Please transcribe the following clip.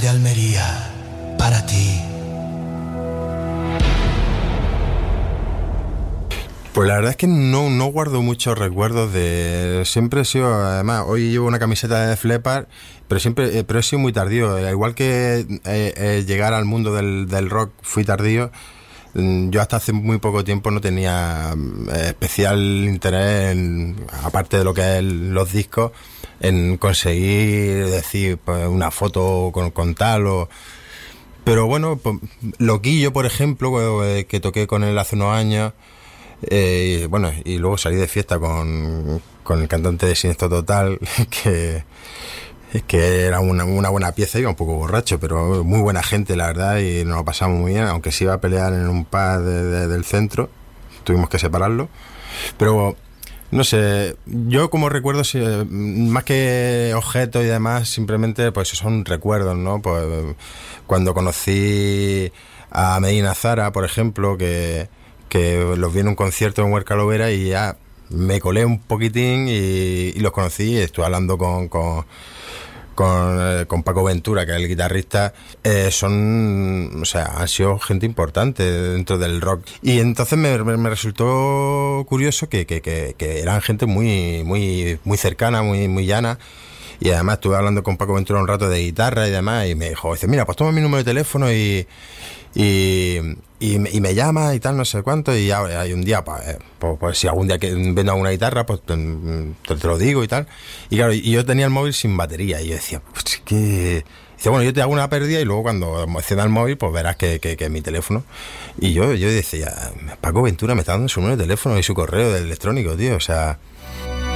de Almería, para ti. Pues la verdad es que no guardo muchos recuerdos de... Siempre he sido... Además, hoy llevo una camiseta de Def Leppard, pero he sido muy tardío. Igual que llegar al mundo del rock fui tardío, yo hasta hace muy poco tiempo no tenía especial interés, aparte de lo que es los discos, en conseguir decir pues, una foto con tal o... Pero bueno, pues, Loquillo, por ejemplo, que toqué con él hace unos años... bueno, y luego salí de fiesta con el cantante de Siniestro Total, que era una buena pieza, iba un poco borracho, pero muy buena gente, la verdad, y nos lo pasamos muy bien, aunque se iba a pelear en un pub del centro, tuvimos que separarlo, pero no sé, yo como recuerdo, más que objetos y demás, simplemente pues son recuerdos, ¿no? Pues cuando conocí a Medina Zara, por ejemplo, que los vi en un concierto en Huerca Lovera y ya me colé un poquitín y los conocí y estuve hablando con Paco Ventura, que es el guitarrista. O sea, han sido gente importante dentro del rock. Y entonces me resultó curioso que eran gente muy cercana, muy llana. Y además estuve hablando con Paco Ventura un rato de guitarra y demás, y me dijo, mira, pues toma mi número de teléfono y me llama y tal, no sé cuánto, y hay un día, pues si algún día que vendo alguna guitarra, pues te lo digo y tal. Y claro, y yo tenía el móvil sin batería, y yo decía, pues que... Dice, bueno, yo te hago una pérdida y luego cuando encienda el móvil, pues verás que es mi teléfono. Y yo decía, Paco Ventura me está dando su número de teléfono y su correo de electrónico, tío, o sea...